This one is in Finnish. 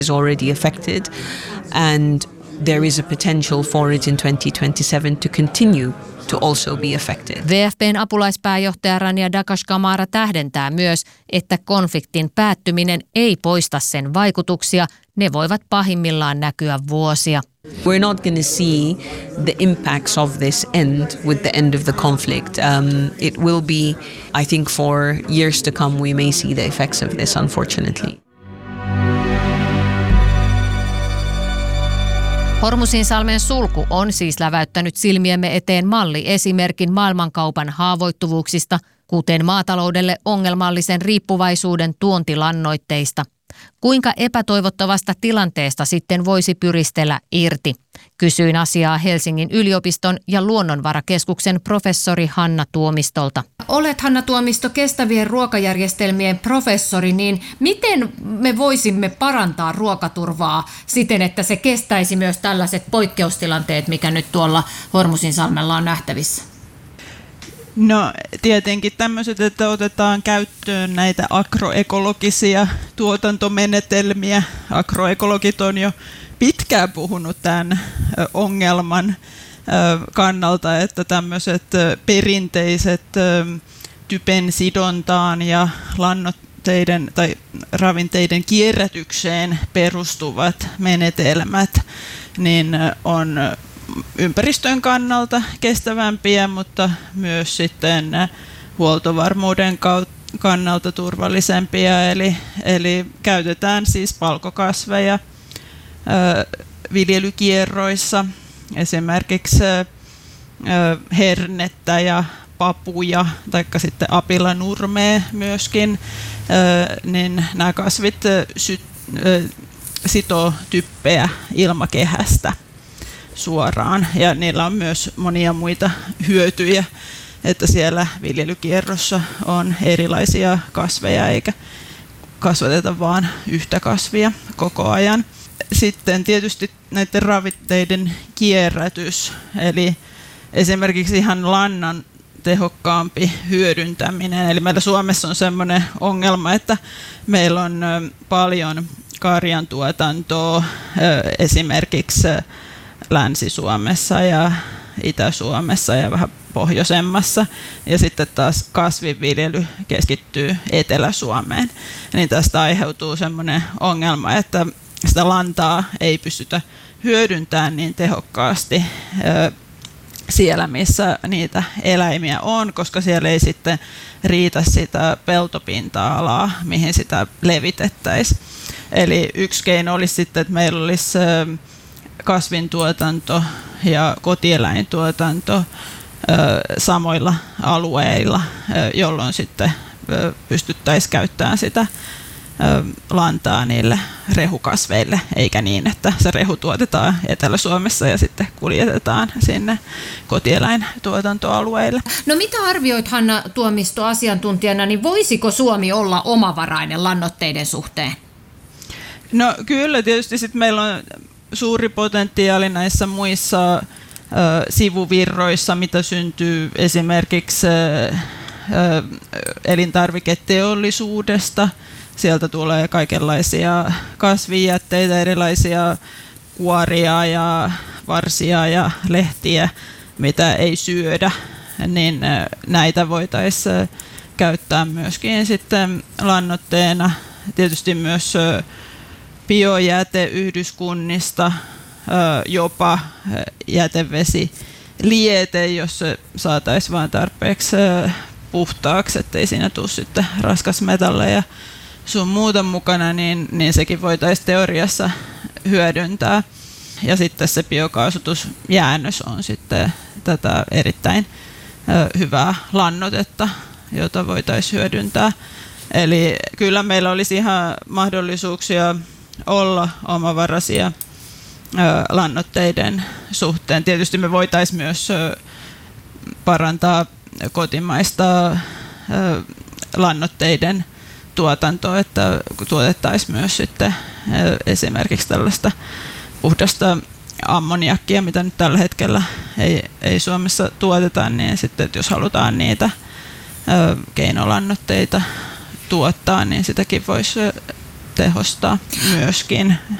is already affected, and there is a potential for it in 2027 to continue to also be affected. WFP:n apulaispääjohtaja Rania Dakashkamara tähdentää myös, että konfliktin päättyminen ei poista sen vaikutuksia. Ne voivat pahimmillaan näkyä vuosia. We're not going to see the impacts of this end with the end of the conflict. It will be, I think, for years to come we may see the effects of this, unfortunately. Hormuzinsalmen sulku on siis läväyttänyt silmiemme eteen malliesimerkin maailmankaupan haavoittuvuuksista, kuten maataloudelle ongelmallisen riippuvaisuuden tuontilannoitteista. Kuinka epätoivottavasta tilanteesta sitten voisi pyristellä irti? Kysyin asiaa Helsingin yliopiston ja Luonnonvarakeskuksen professori Hanna Tuomistolta. Olet, Hanna Tuomisto, kestävien ruokajärjestelmien professori, niin miten me voisimme parantaa ruokaturvaa siten, että se kestäisi myös tällaiset poikkeustilanteet, mikä nyt tuolla Hormuzinsalmella on nähtävissä? No tietenkin tämmöiset, että otetaan käyttöön näitä agroekologisia tuotantomenetelmiä. Agroekologit on jo pitkään puhunut tämän ongelman kannalta, että tämmöiset perinteiset typen sidontaan ja lannoitteiden tai ravinteiden kierrätykseen perustuvat menetelmät niin on ympäristön kannalta kestävämpiä, mutta myös sitten huoltovarmuuden kannalta turvallisempia. Eli käytetään siis palkokasveja viljelykierroissa, esimerkiksi hernettä ja papuja, taikka sitten apilanurmea myöskin, niin nämä kasvit sitoo typpeä ilmakehästä suoraan, ja niillä on myös monia muita hyötyjä, että siellä viljelykierrossa on erilaisia kasveja eikä kasvateta vaan yhtä kasvia koko ajan. Sitten tietysti näiden ravinteiden kierrätys, eli esimerkiksi ihan lannan tehokkaampi hyödyntäminen. Eli meillä Suomessa on sellainen ongelma, että meillä on paljon karjantuotantoa esimerkiksi Länsi-Suomessa ja Itä-Suomessa ja vähän pohjoisemmassa, ja sitten taas kasvinviljely keskittyy Etelä-Suomeen. Niin tästä aiheutuu sellainen ongelma, että sitä lantaa ei pystytä hyödyntämään niin tehokkaasti siellä, missä niitä eläimiä on, koska siellä ei sitten riitä sitä peltopinta-alaa, mihin sitä levitettäisiin. Eli yksi keino olisi sitten, että meillä olisi kasvintuotanto ja kotieläintuotanto samoilla alueilla, jolloin sitten pystyttäisiin käyttämään sitä lantaa niille rehukasveille, eikä niin, että se rehu tuotetaan Etelä-Suomessa ja sitten kuljetetaan sinne kotieläintuotantoalueille. No mitä arvioit, Hanna Tuomisto, asiantuntijana, niin voisiko Suomi olla omavarainen lannoitteiden suhteen? No kyllä, tietysti sitten meillä on suuri potentiaali näissä muissa sivuvirroissa, mitä syntyy esimerkiksi elintarviketeollisuudesta. Sieltä tulee kaikenlaisia kasvijätteitä, erilaisia kuoria ja varsia ja lehtiä, mitä ei syödä, niin näitä voitaisiin käyttää myöskin sitten lannoitteena. Tietysti myös biojäteyhdyskunnista, jopa jätevesiliete, jos se saataisiin vain tarpeeksi puhtaaksi, ettei siinä tule sitten raskasmetalleja sun muuta mukana, niin sekin voitaisiin teoriassa hyödyntää. Ja sitten se biokaasutusjäännös on sitten tätä erittäin hyvää lannoitetta, jota voitaisiin hyödyntää. Eli kyllä meillä olisi ihan mahdollisuuksia olla omavaraisia lannoitteiden suhteen. Tietysti me voitaisiin myös parantaa kotimaista lannoitteiden tuotantoa, että tuotettaisiin myös sitten esimerkiksi tällaista puhdasta ammoniakkia, mitä nyt tällä hetkellä ei Suomessa tuoteta, niin sitten että jos halutaan niitä keinolannoitteita tuottaa, niin sitäkin voisi tehostaa myöskin.